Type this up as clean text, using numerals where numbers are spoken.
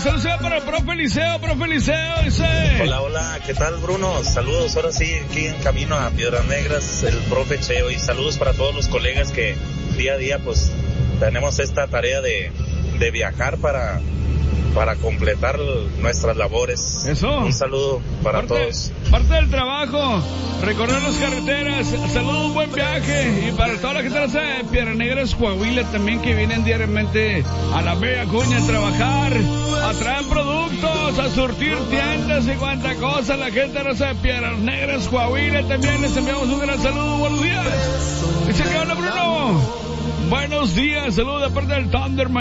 saludos para el profe Liceo, dice. Hola, ¿qué tal, Bruno? Saludos, ahora sí, aquí en camino a Piedras Negras, el profe Cheo, y saludos para todos los colegas que día a día, pues, tenemos esta tarea de viajar para completar nuestras labores. Eso. Un saludo para todos. Parte del trabajo, recorrer las carreteras. Saludos, buen viaje. Y para toda la gente de Piedras Negras, Coahuila también, que vienen diariamente a la Bella Cuña a trabajar, a traer productos, a surtir tiendas y cuanta cosa. La gente de Piedras Negras, Coahuila también les enviamos un gran saludo. Buenos días. Dice que habla Bruno. Buenos días, saludos de parte del Thunder.